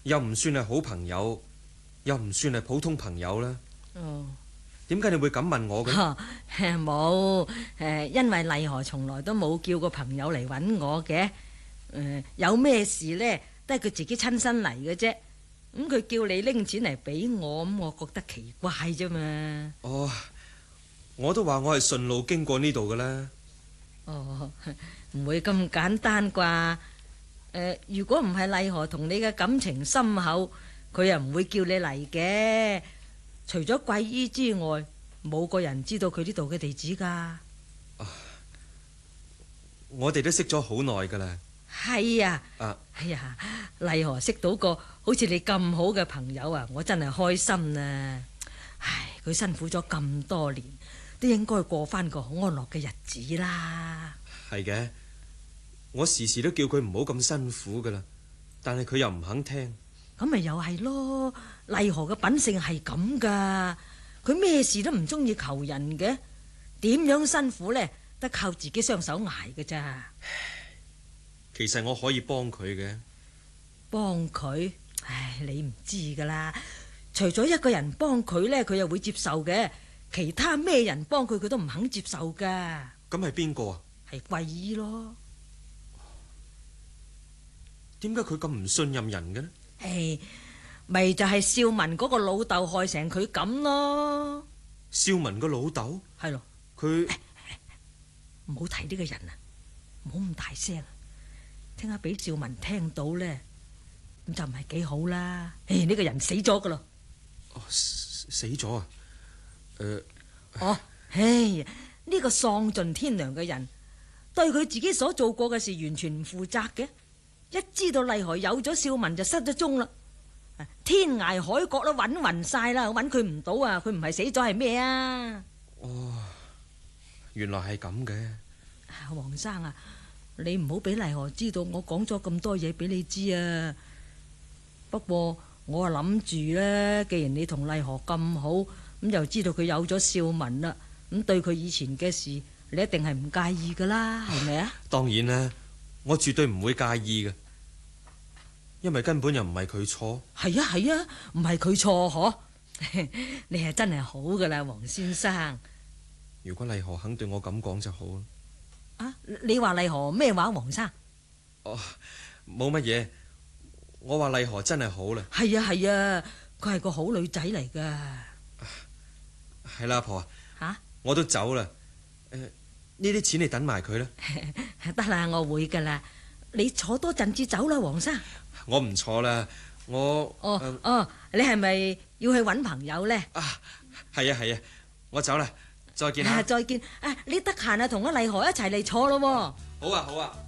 又唔算係好朋友，又唔算係普通朋友啦。 哦， 點解你會咁問我嘅？ 冇，因為麗荷從來都冇叫過朋友嚟揾我嘅。有咩事呢，都係佢自己親身嚟嘅啫。咁佢叫你拎錢嚟俾我，咁我覺得奇怪啫嘛。 哦，我都話我係順路經過呢度噶啦。 哦，唔會咁簡單啩？如果唔係麗荷同你嘅感情深厚，佢又唔會叫你嚟嘅。除咗貴姨之外，冇個人知道佢呢度嘅地址噶。 我哋都識咗好耐噶啦。 係啊，哎呀，麗荷識到個好似你咁好嘅朋友啊，我真係開心啊！唉，佢辛苦咗咁多年，都應該過翻個好安樂嘅日子啦。 係嘅，我時時都叫佢唔好咁辛苦噶啦，但係佢又唔肯聽。 咁咪又係咯，麗荷嘅品性係咁噶，佢咩事都唔中意求人嘅，點樣辛苦呢？得靠自己雙手挨嘅咋。 其實我可以幫佢嘅。 幫佢？唉，你唔知噶啦，除咗一個人幫佢呢，佢又會接受嘅，其他咩人幫佢，佢都唔肯接受噶。 咁係邊個啊？ 係貴姨咯。 點解佢咁唔信任人嘅呢？ 唉，咪就係少文嗰個老豆害成佢咁咯。 少文個老豆？ 係咯。 佢唔好提呢個人啊，唔好咁大聲，聽下俾少文聽到呢，咁就唔係幾好啦。唉，呢個人死咗噶咯。 哦，死咗啊？ 哦，唉，呢個喪盡天良嘅人，對佢自己所做過嘅事完全唔負責嘅。一知道麗荷有咗少文就失咗蹤啦，天涯海角都揾勻晒啦，揾佢唔到啊！佢唔係死咗係咩啊？ 哦，原來係咁嘅。 黃生啊，你唔好俾麗荷知道我講咗咁多嘢俾你知啊。不過我啊諗住呢，既然你同麗荷咁好，咁又知道佢有咗少文啦，咁對佢以前嘅事，你一定係唔介意噶啦，係咪啊？ 當然啦，我絕對唔會介意嘅，因為根本又唔係佢錯。 係啊係啊，唔係佢錯嗬。你係真係好噶啦，黃先生。 如果麗荷肯對我咁講就好啦。 啊，你話麗荷咩話，黃生？ 哦，冇乜嘢，我話麗荷真係好啦。 係啊係啊，佢係個好女仔嚟噶。 係啦，阿婆吓， 我都走啦。呢啲錢你等埋佢啦。 得啦，我會噶啦。你坐多陣至走啦，黃生。 我唔坐啦，我你係咪要去搵朋友呢？ 係啊，我走啦，再見啦。 再見。你得閒啊，同阿麗荷一齊嚟坐咯。 好啊。